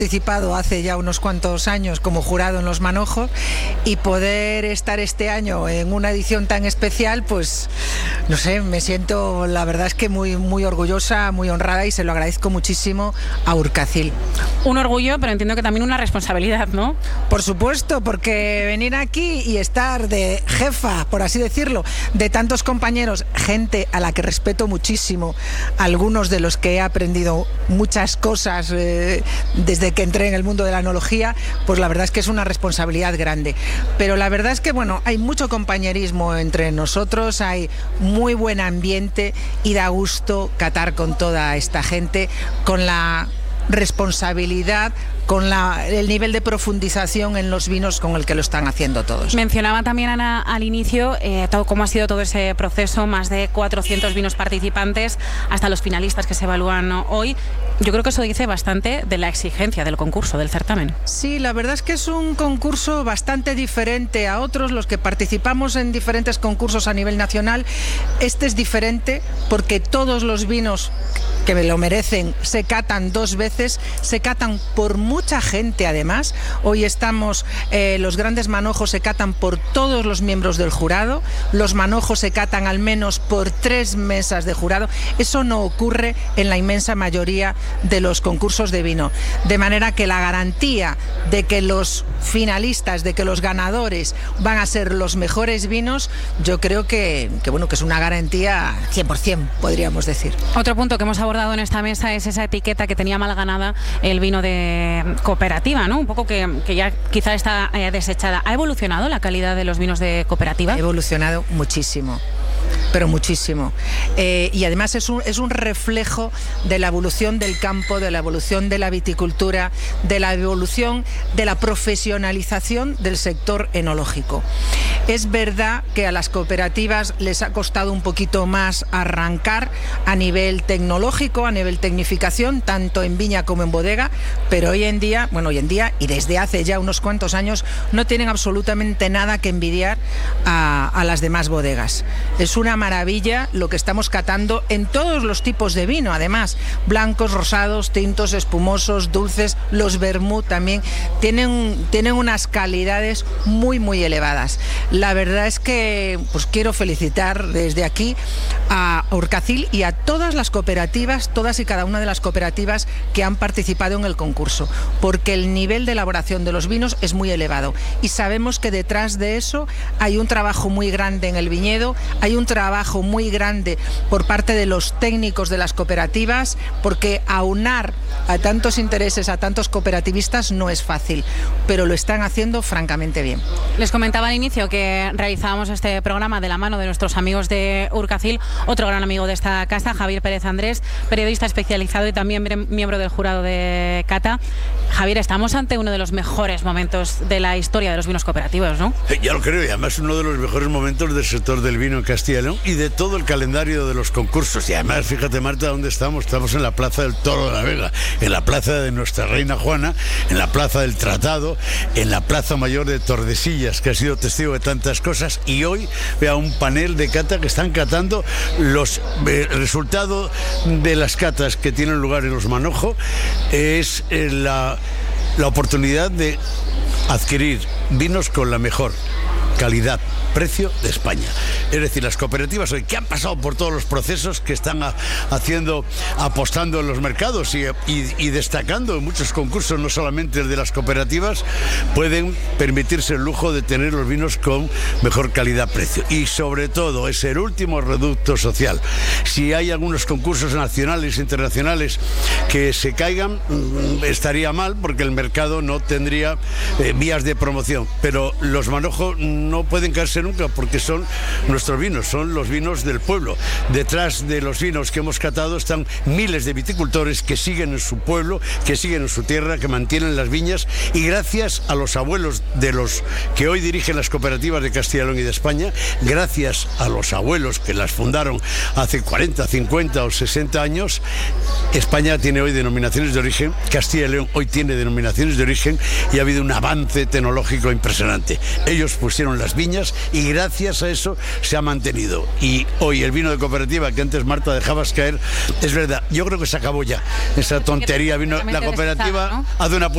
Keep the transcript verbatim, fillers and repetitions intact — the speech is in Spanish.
participado hace ya unos cuantos años como jurado en los Manojos, y poder estar este año en una edición tan especial, pues no sé, me siento, la verdad es que muy, muy orgullosa, muy honrada, y se lo agradezco muchísimo a Urkacil. Un orgullo, pero entiendo que también una responsabilidad, ¿no? Por supuesto, porque venir aquí y estar de jefa, por así decirlo, de tantos compañeros, gente a la que respeto muchísimo, algunos de los que he aprendido muchas cosas eh, desde que entré en el mundo de la enología, pues la verdad es que es una responsabilidad grande. Pero la verdad es que, bueno, hay mucho compañerismo entre nosotros, hay muy buen ambiente y da gusto catar con toda esta gente, con la responsabilidad, con la, el nivel de profundización en los vinos con el que lo están haciendo todos. Mencionaba también, Ana, al inicio eh, todo, cómo ha sido todo ese proceso, más de cuatrocientos vinos participantes, hasta los finalistas que se evalúan hoy. Yo creo que eso dice bastante de la exigencia del concurso, del certamen. Sí, la verdad es que es un concurso bastante diferente a otros, los que participamos en diferentes concursos a nivel nacional. Este es diferente porque todos los vinos que me lo merecen se catan dos veces, se catan por mucha gente además. Hoy estamos, eh, los grandes manojos se catan por todos los miembros del jurado, los manojos se catan al menos por tres mesas de jurado. Eso no ocurre en la inmensa mayoría de los concursos de vino, de manera que la garantía de que los finalistas, de que los ganadores van a ser los mejores vinos, yo creo que, que bueno, que es una garantía cien por cien, podríamos decir. Otro punto que hemos abordado en esta mesa es esa etiqueta que tenía mal ganada el vino de cooperativa, ¿no? Un poco que, que ya quizá está eh, desechada. ¿Ha evolucionado la calidad de los vinos de cooperativa? Ha evolucionado muchísimo, pero muchísimo. Eh, y además es un, es un reflejo de la evolución del campo, de la evolución de la viticultura, de la evolución de la profesionalización del sector enológico. Es verdad que a las cooperativas les ha costado un poquito más arrancar a nivel tecnológico, a nivel tecnificación, tanto en viña como en bodega, pero hoy en día, bueno, hoy en día y desde hace ya unos cuantos años, no tienen absolutamente nada que envidiar a, a las demás bodegas. Es una maravilla lo que estamos catando en todos los tipos de vino, además, blancos, rosados, tintos, espumosos, dulces, los vermut también, tienen, tienen unas calidades muy, muy elevadas. La verdad es que pues quiero felicitar desde aquí a Urkacil y a todas las cooperativas, todas y cada una de las cooperativas que han participado en el concurso, porque el nivel de elaboración de los vinos es muy elevado y sabemos que detrás de eso hay un trabajo muy grande en el viñedo, hay un trabajo muy grande por parte de los técnicos de las cooperativas, porque aunar a tantos intereses, a tantos cooperativistas no es fácil, pero lo están haciendo francamente bien. Les comentaba al inicio que realizábamos este programa de la mano de nuestros amigos de Urkacil, otro gran amigo de esta casa, Javier Pérez Andrés, periodista especializado y también miembro del jurado de cata. Javier, estamos ante uno de los mejores momentos de la historia de los vinos cooperativos, ¿no? Ya lo creo, y además uno de los mejores momentos del sector del vino en Castilla y León y de todo el calendario de los concursos. Y además, fíjate, Marta, ¿dónde estamos? Estamos en la Plaza del Toro de la Vega, en la Plaza de Nuestra Reina Juana, en la Plaza del Tratado, en la Plaza Mayor de Tordesillas, que ha sido testigo de tantas cosas, y hoy vea un panel de cata que están catando los eh, resultado de las catas que tienen lugar en los Manojos. Es eh, la, la oportunidad de adquirir vinos con la mejor calidad, precio de España. Es decir, las cooperativas hoy que han pasado por todos los procesos, que están a, haciendo, apostando en los mercados y, y, y destacando en muchos concursos, no solamente el de las cooperativas, pueden permitirse el lujo de tener los vinos con mejor calidad-precio. Y sobre todo, es el último reducto social. Si hay algunos concursos nacionales e internacionales que se caigan, estaría mal, porque el mercado no tendría eh, vías de promoción. Pero los Manojos no pueden caerse nunca, porque son nuestros vinos, son los vinos del pueblo. Detrás de los vinos que hemos catado están miles de viticultores que siguen en su pueblo, que siguen en su tierra, que mantienen las viñas, y gracias a los abuelos de los que hoy dirigen las cooperativas de Castilla y León y de España, gracias a los abuelos que las fundaron hace cuarenta, cincuenta o sesenta años, España tiene hoy denominaciones de origen, Castilla y León hoy tiene denominaciones de origen, y ha habido un avance tecnológico impresionante. Ellos pusieron las viñas y gracias a eso se ha mantenido. Y hoy el vino de cooperativa, que antes, Marta, dejabas caer, es verdad, yo creo que se acabó ya esa tontería. Vino la cooperativa, ¿no? Hace una